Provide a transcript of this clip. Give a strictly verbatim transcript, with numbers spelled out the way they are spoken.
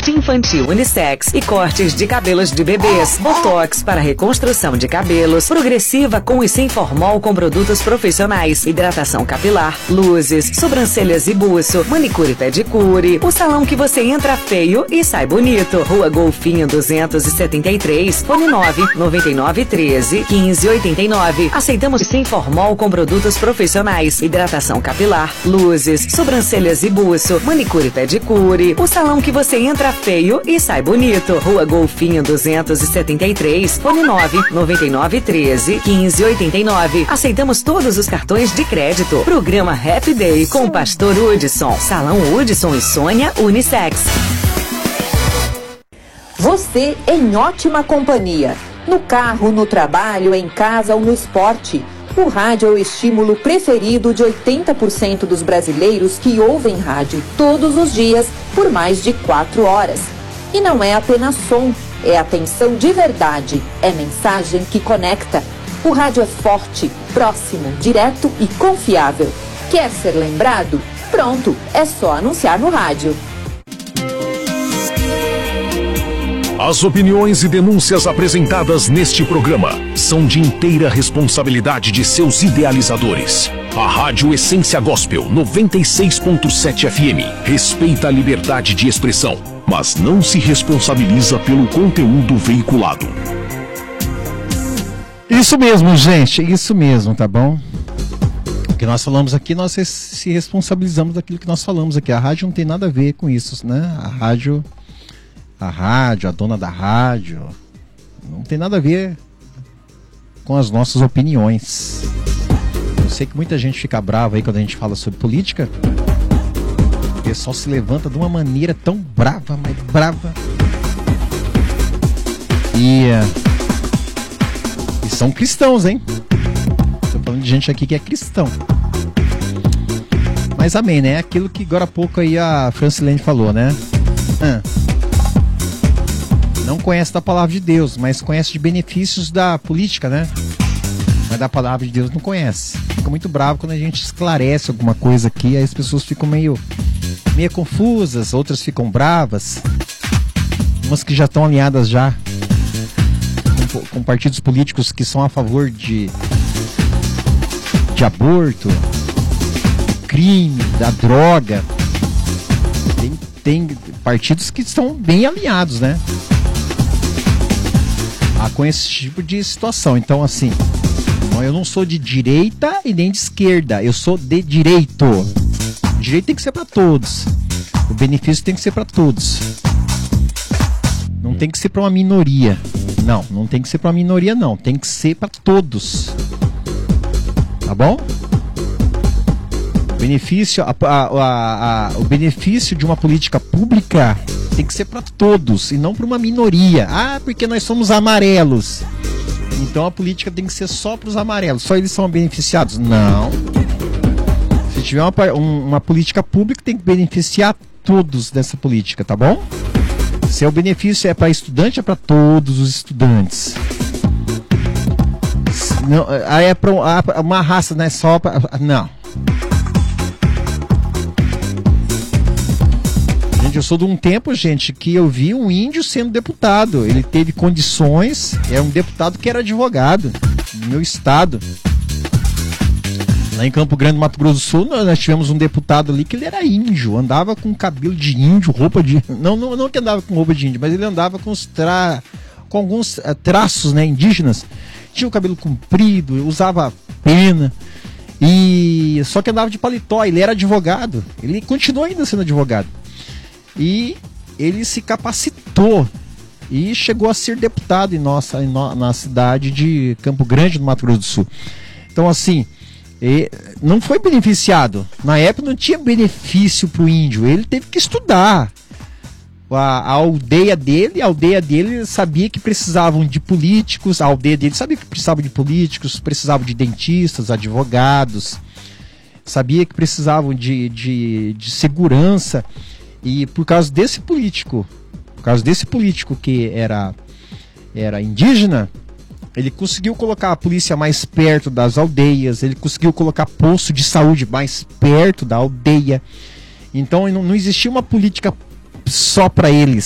Kit infantil unissex e cortes de cabelos de bebês. Botox para reconstrução de cabelos. Progressiva com e sem formol com produtos profissionais. Hidratação capilar, luzes, sobrancelhas e buço, manicure e pedicure. O salão que você entra feio e sai bonito. Rua Golfinho duzentos e setenta e três, fone nove nove nove um três um cinco oito nove. Aceitamos sem formol com produtos profissionais. Hidratação capilar, luzes, sobrancelhas e buço, manicure e pedicure. O salão que você entra feio e sai bonito. Rua Golfinho duzentos e setenta e três, fone nove nove nove um três um cinco oito nove. Aceitamos todos os cartões de crédito. Programa Happy Day com o Pastor Hudson. Salão Hudson e Sônia Unissex. Você em ótima companhia. No carro, no trabalho, em casa ou no esporte. O rádio é o estímulo preferido de oitenta por cento dos brasileiros que ouvem rádio todos os dias por mais de quatro horas. E não é apenas som, é atenção de verdade, é mensagem que conecta. O rádio é forte, próximo, direto e confiável. Quer ser lembrado? Pronto, é só anunciar no rádio. As opiniões e denúncias apresentadas neste programa são de inteira responsabilidade de seus idealizadores. A Rádio Essência Gospel noventa e seis ponto sete F M respeita a liberdade de expressão, mas não se responsabiliza pelo conteúdo veiculado. Isso mesmo, gente, isso mesmo, tá bom? O que nós falamos aqui, nós se responsabilizamos daquilo que nós falamos aqui. A rádio não tem nada a ver com isso, né? A rádio... A rádio, a dona da rádio, não tem nada a ver com as nossas opiniões. Eu sei que muita gente fica brava aí quando a gente fala sobre política. O pessoal se levanta de uma maneira tão brava, mas brava. E, e são cristãos, hein? Estou falando de gente aqui que é cristão. Mas amém, né? Aquilo que agora há pouco aí a Francilene falou, né? Ah. Não conhece da palavra de Deus, mas conhece de benefícios da política, né? Mas da palavra de Deus não conhece. Fica muito bravo quando a gente esclarece alguma coisa aqui, aí as pessoas ficam meio, meio confusas, outras ficam bravas. Umas que já estão alinhadas já com, com partidos políticos que são a favor de, de aborto, crime, da droga. Tem, tem partidos que estão bem alinhados, né? Com esse tipo de situação. Então, assim, eu não sou de direita e nem de esquerda, eu sou de direito. O direito tem que ser para todos, o benefício tem que ser para todos, não tem que ser para uma minoria. Não, não tem que ser para uma minoria, não, tem que ser para todos, tá bom? O benefício, a, a, a, a, o benefício de uma política pública tem que ser para todos e não para uma minoria. Ah, porque nós somos amarelos, então a política tem que ser só para os amarelos, só eles são beneficiados. Não. Se tiver uma, um, uma política pública, tem que beneficiar todos dessa política, tá bom? Se o benefício é para estudante, é para todos os estudantes. Não, aí é para uma raça, não é só para... Não. Eu sou de um tempo, gente, que eu vi um índio sendo deputado. Ele teve condições, é um deputado que era advogado no meu estado. Lá em Campo Grande, Mato Grosso do Sul, nós tivemos um deputado ali que ele era índio, andava com cabelo de índio, roupa de... Não, não, não que andava com roupa de índio, mas ele andava com, os tra... com alguns uh, traços, né, indígenas. Tinha o cabelo comprido, usava pena. E só que andava de paletó, ele era advogado. Ele continua ainda sendo advogado. E ele se capacitou e chegou a ser deputado em nossa, em no, na cidade de Campo Grande, no Mato Grosso do Sul. Então, assim, não foi beneficiado. Na época não tinha benefício para o índio, ele teve que estudar. A, a aldeia dele, a aldeia dele sabia que precisavam de políticos, a aldeia dele sabia que precisava de políticos, precisavam de dentistas, advogados, sabia que precisavam de, de, de segurança. E por causa desse político, por causa desse político que era, era indígena, ele conseguiu colocar a polícia mais perto das aldeias, ele conseguiu colocar posto de saúde mais perto da aldeia. Então não, não existia uma política só para eles.